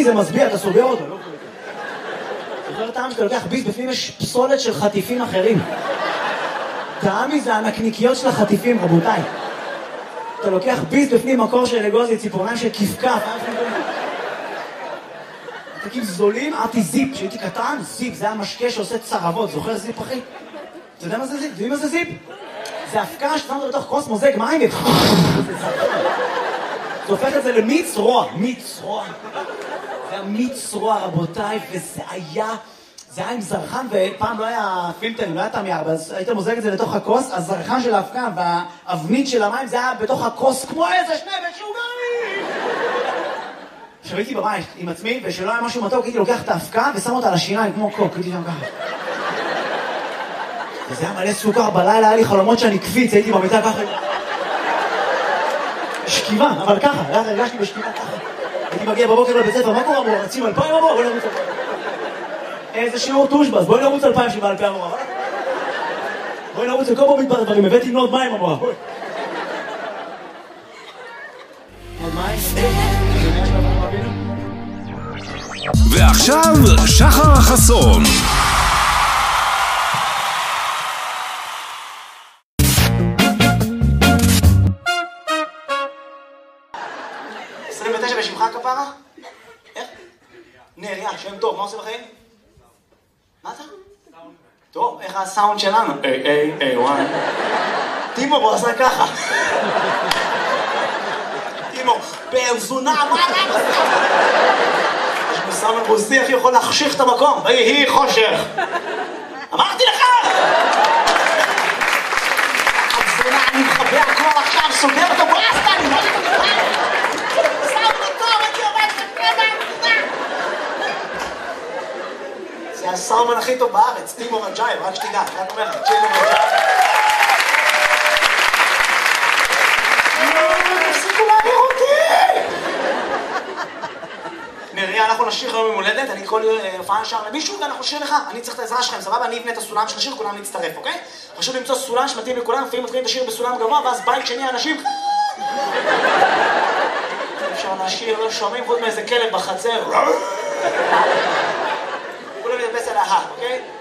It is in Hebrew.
ג'וסי זה מסביר, אתה סוגר אותו, לא? זוכר טעם שאתה לוקח ביס, בפנים יש פסולת של חטיפים אחרים. טעמי זה הנקניקיות של החטיפים, רבותיי. אתה לוקח ביס בפנים מקור של אגוזי, ציפורניים של כפכף. תקים זולים, אהבתי זיפ, כשהייתי קטן, זיפ, זה היה משקה שעושה צרבות, זוכר זיפ אחי? אתה יודע מה זה זיפ? אתה יודע מה זה זיפ? זה הפקה ששמת בתוך כוס מוזג מים זה הופך את זה למיץ רוע, מיץ רוע. זה היה מיץ רוע רבותיי, וזה היה עם זרחן, ופעם לא היה פילטרים, לא היה טעם ירבה, אז היית מוזג את זה לתוך הכוס, הזרחן של ההפקה והאבנית של המים זה היה בתוך הכוס כמו איזה שני משוגעים. עכשיו הייתי בבית עם עצמי, ושלא היה משהו מתוק, הייתי לוקח את ההפקה ושם אותה על השיניים כמו קוק, הייתי שם ככה. וזה היה מלא סוכר, בלילה היה לי חלומות שאני קפיץ, הייתי במיטה ככה. שכיבה, אבל ככה, הרגשתי בשכיבה ככה. הייתי מגיע בבוקר לבית ספר, מה קורה אמור? רצים 2,000 אמור? בואי נרוץ 2,000. איזה שיעור טושבס, בואי נרוץ 2,000 שבא 2,000 אמור. בואי נרוץ לכל פה מתפרט דברים, הבאתי לבנות מים אמור. עוד מים? ועכשיו שחר חסון. בשמך כפרה? איך? נריה, שם טוב, מה עושה בחיים? מה אתה? טוב, איך הסאונד שלנו? וואי. טימו, בוא עשה ככה. טימו, באוזונה, מה אתה עושה? יש מסאונד רוסי, איך יכול להחשיך את המקום? ויהי חושך. אמרתי לך! באוזונה, אני מחבא הכל עכשיו, סוגר אותו, בוא עשתה, אני לא יודע. זה הסאומן הכי טוב בארץ, טימו רג'ייב, רק שתדע, רק אומר לך, טימו רג'ייב. תפסיקו להעביר אותי! נריה, אנחנו נשיר היום ממולדת, אני כל הופעה נשאר למישהו ואנחנו נשיר לך, אני צריך את העזרה שלכם, סבבה? אני אבנה את הסולם של השיר, כולם להצטרף, אוקיי? חשוב למצוא סולם שמתאים לכולם, לפעמים מתחילים את השיר בסולם גבוה, ואז בית שני האנשים... אפשר לשיר, לא שומעים חוץ מאיזה כלב בחצר. כולם ידפס על ההר, אוקיי?